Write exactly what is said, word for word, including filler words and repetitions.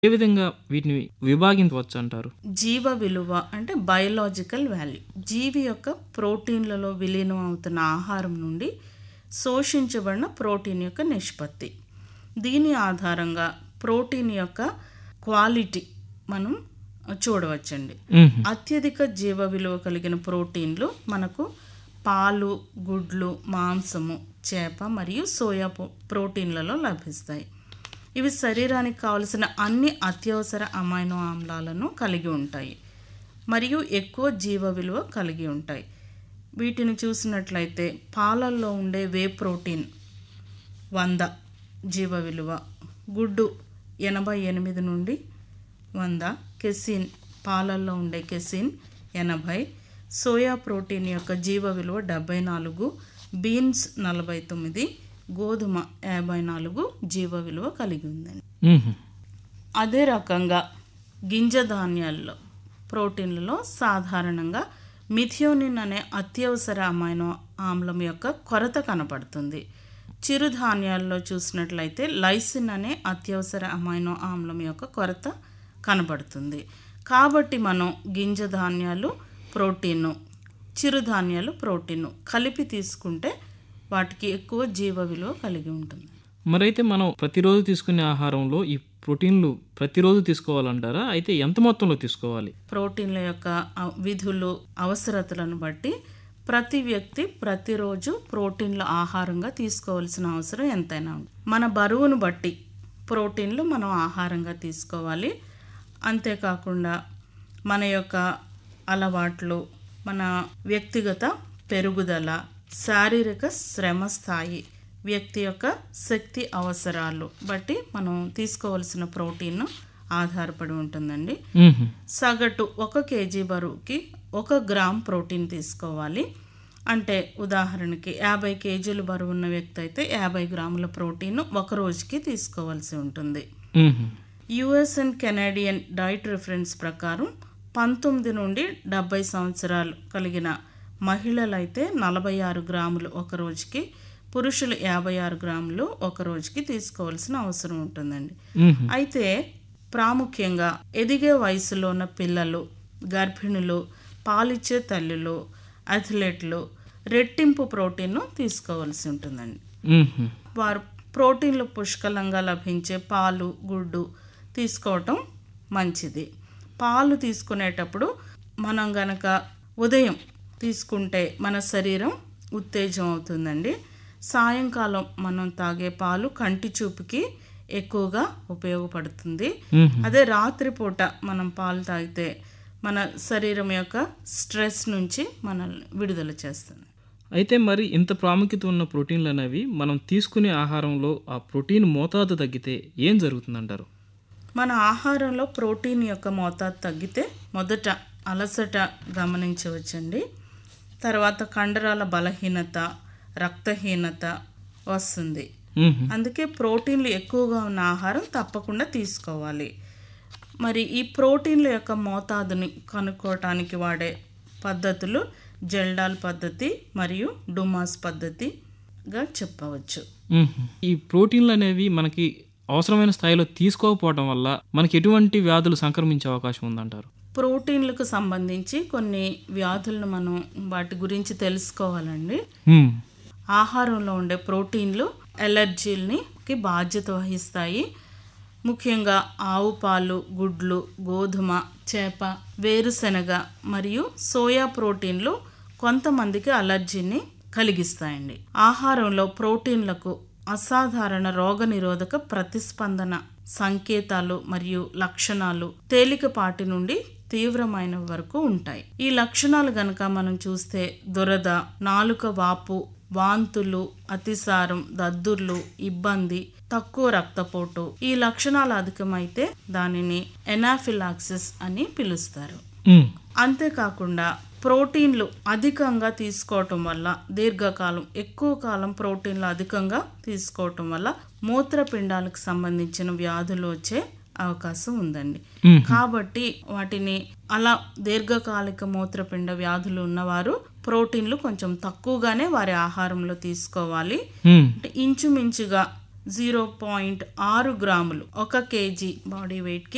ఏ విధంగా వీటిని విభాగించవచ్చు అంటారు? జీవ విలువ అంటే బయోలాజికల్ వాల్యూ. జీవి యొక్క ప్రోటీన్లలో విలీనం అవుతున్న ఆహారం నుండి శోషించబడిన ప్రోటీన్ యొక్క నిష్పత్తి. దీని ఆధారంగా ప్రోటీన్ యొక్క క్వాలిటీ మనం చూడవచ్చండి. అత్యధిక జీవ విలువ కలిగిన ప్రోటీన్లు మనకు పాలు, గుడ్లు, మాంసము, చేప మరియు సోయా ప్రోటీన్లలో లభిస్తాయి. ఇవి శరీరానికి కావలసిన అన్ని అత్యవసర అమైనో ఆమ్లాలను కలిగి ఉంటాయి మరియు ఎక్కువ జీవ విలువ కలిగి ఉంటాయి. వీటిని చూసినట్లయితే పాలల్లో ఉండే వే ప్రోటీన్ వంద జీవ విలువ, గుడ్డు ఎనభై ఎనిమిది నుండి వంద, కెసిన్ పాలల్లో ఉండే కెసిన్ ఎనభై, సోయా ప్రోటీన్ యొక్క జీవ విలువ డెబ్బై నాలుగు, బీన్స్ నలభై తొమ్మిది, గోధుమ యాభై నాలుగు జీవ విలువ కలిగి ఉందండి. అదే రకంగా గింజ ధాన్యాల్లో ప్రోటీన్లలో సాధారణంగా మిథియోనిన్ అనే అత్యవసర అమైనో ఆమ్లం యొక్క కొరత కనపడుతుంది. చిరుధాన్యాల్లో చూసినట్లయితే లైసిన్ అనే అత్యవసర అమైనో ఆమ్లం యొక్క కొరత కనపడుతుంది. కాబట్టి మనం గింజ ధాన్యాలు ప్రోటీను, చిరుధాన్యాలు ప్రోటీను కలిపి తీసుకుంటే వాటికి ఎక్కువ జీవ విలువ కలిగి ఉంటుంది. మరైతే మనం ప్రతిరోజు తీసుకునే ఆహారంలో ఈ ప్రోటీన్లు ప్రతిరోజు తీసుకోవాలంటారా? అయితే ఎంత మొత్తంలో తీసుకోవాలి? ప్రోటీన్ల యొక్క విధులు, అవసరతలను బట్టి ప్రతి వ్యక్తి ప్రతిరోజు ప్రోటీన్ల ఆహారంగా తీసుకోవాల్సిన అవసరం ఎంతైనా ఉంది. మన బరువును బట్టి ప్రోటీన్లు మనం ఆహారంగా తీసుకోవాలి. అంతేకాకుండా మన యొక్క అలవాట్లు, మన వ్యక్తిగత పెరుగుదల, శారీరక శ్రమ స్థాయి, వ్యక్తి యొక్క శక్తి అవసరాలు బట్టి మనం తీసుకోవాల్సిన ప్రోటీన్ ఆధారపడి ఉంటుందండి. సగటు ఒక కేజీ బరువుకి ఒక గ్రామ్ ప్రోటీన్ తీసుకోవాలి. అంటే ఉదాహరణకి యాభై కేజీలు బరువు ఉన్న వ్యక్తి అయితే యాభై గ్రాముల ప్రోటీన్ ఒక రోజుకి తీసుకోవాల్సి ఉంటుంది. US and Canadian diet reference ప్రకారం పంతొమ్మిది నుండి డెబ్బై సంవత్సరాలు కలిగిన మహిళలైతే నలభై ఆరు గ్రాములు ఒక రోజుకి, పురుషులు యాభై ఆరు గ్రాములు ఒక రోజుకి తీసుకోవాల్సిన అవసరం ఉంటుందండి. అయితే ప్రాముఖ్యంగా ఎదిగే వయసులో ఉన్న పిల్లలు, గర్భిణులు, పాలిచ్చే తల్లులు, అథ్లెట్లు రెట్టింపు ప్రోటీన్ను తీసుకోవాల్సి ఉంటుందండి. వారు ప్రోటీన్లు పుష్కలంగా లభించే పాలు, గుడ్డు తీసుకోవటం మంచిది. పాలు తీసుకునేటప్పుడు మనం గనక ఉదయం తీసుకుంటే మన శరీరం ఉత్తేజం అవుతుందండి. సాయంకాలం మనం తాగే పాలు కంటి చూపుకి ఎక్కువగా ఉపయోగపడుతుంది. అదే రాత్రిపూట మనం పాలు తాగితే మన శరీరం యొక్క స్ట్రెస్ నుంచి మనల్ని విడుదల చేస్తుంది. అయితే మరి ఇంత ప్రాముఖ్యత ఉన్న ప్రోటీన్లు అనేవి మనం తీసుకునే ఆహారంలో ఆ ప్రోటీన్ మోతాదు తగ్గితే ఏం జరుగుతుందంటారు? మన ఆహారంలో ప్రోటీన్ యొక్క మోతాదు తగ్గితే మొదట అలసట గమనించవచ్చండి. తర్వాత కండరాల బలహీనత, రక్తహీనత వస్తుంది. అందుకే ప్రోటీన్లు ఎక్కువగా ఉన్న ఆహారం తప్పకుండా తీసుకోవాలి. మరి ఈ ప్రోటీన్ల యొక్క మోతాదుని కనుక్కోవటానికి వాడే పద్ధతులు జెల్డాల్ పద్ధతి మరియు డుమాస్ పద్ధతిగా చెప్పవచ్చు. ఈ ప్రోటీన్లు అనేవి మనకి అవసరమైన స్థాయిలో తీసుకోకపోవడం వల్ల మనకి ఎటువంటి వ్యాధులు సంక్రమించే అవకాశం ఉందంటారు? ప్రోటీన్లకు సంబంధించి కొన్ని వ్యాధులను మనం వాటి గురించి తెలుసుకోవాలండి. ఆహారంలో ఉండే ప్రోటీన్లు ఎలర్జీలకి బాధ్యత వహిస్తాయి. ముఖ్యంగా ఆవు పాలు, గుడ్లు, గోధుమ, చేప, వేరుశెనగ మరియు సోయా ప్రోటీన్లు కొంతమందికి అలర్జీని కలిగిస్తాయండి. ఆహారంలో ప్రోటీన్లకు అసాధారణ రోగనిరోధక ప్రతిస్పందన సంకేతాలు మరియు లక్షణాలు తేలికపాటి నుండి తీవ్రమైన వరకు ఉంటాయి. ఈ లక్షణాలు గనక మనం చూస్తే దురద, నాలుక వాపు, వాంతులు, అతిసారం, దద్దుర్లు, ఇబ్బంది, తక్కువ రక్తపోటు, ఈ లక్షణాలు అధికమైతే దానిని ఎనాఫిలాక్సిస్ అని పిలుస్తారు. అంతేకాకుండా ప్రోటీన్లు అధికంగా తీసుకోవటం వల్ల దీర్ఘకాలం ఎక్కువ కాలం ప్రోటీన్లు అధికంగా తీసుకోవటం వల్ల మూత్రపిండాలకు సంబంధించిన వ్యాధులు వచ్చే అవకాశం ఉందండి. కాబట్టి వాటిని అలా దీర్ఘకాలిక మూత్రపిండ వ్యాధులు ఉన్నవారు ప్రోటీన్లు కొంచెం తక్కువగానే వారి ఆహారంలో తీసుకోవాలి. ఇంచుమించుగా జీరో పాయింట్ ఆరు గ్రాములు ఒక కేజీ బాడీ వెయిట్కి